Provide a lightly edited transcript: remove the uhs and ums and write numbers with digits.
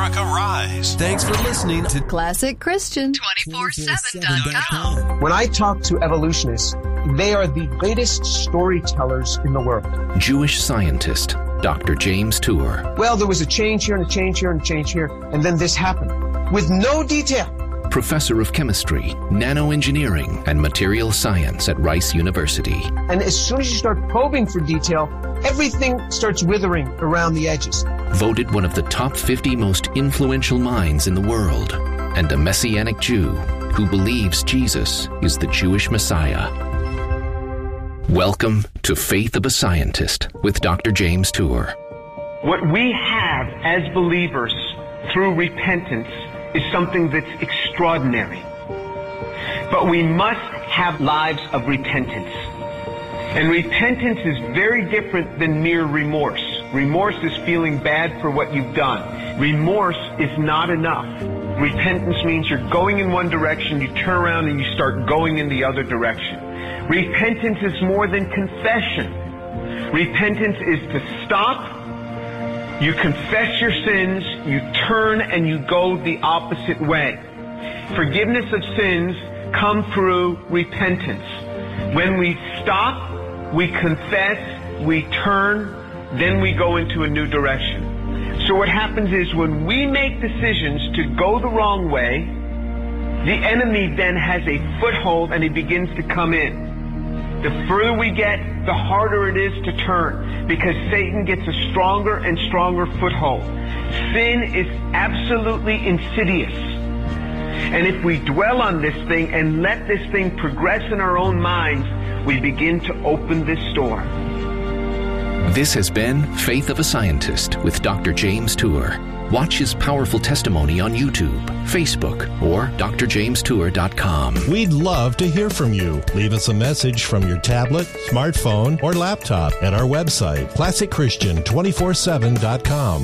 America Rise. Thanks for listening to Classic Christian 247.com. When I talk to evolutionists, they are the greatest storytellers in the world. Jewish scientist Dr. James Tour. Well, there was a change here and a change here and a change here, and then this happened with no detail. Professor of chemistry, nanoengineering, and material science at Rice University. And as soon as you start probing for detail, everything starts withering around the edges. Voted one of the top 50 most influential minds in the world, and a Messianic Jew who believes Jesus is the Jewish Messiah. Welcome to Faith of a Scientist with Dr. James Tour. What we have as believers through repentance is something that's extraordinary. But we must have lives of repentance. And repentance is very different than mere remorse. Remorse is feeling bad for what you've done. Remorse is not enough. Repentance means you're going in one direction, you turn around and you start going in the other direction. Repentance is more than confession. Repentance is to stop, you confess your sins, you turn and you go the opposite way. Forgiveness of sins come through repentance. When we stop, we confess, we turn, then we go into a new direction. So what happens is when we make decisions to go the wrong way, the enemy then has a foothold and he begins to come in. The further we get, the harder it is to turn because Satan gets a stronger and stronger foothold. Sin is absolutely insidious. And if we dwell on this thing and let this thing progress in our own minds, we begin to open this door. This has been Faith of a Scientist with Dr. James Tour. Watch his powerful testimony on YouTube, Facebook, or drjamestour.com. We'd love to hear from you. Leave us a message from your tablet, smartphone, or laptop at our website, classicchristian247.com.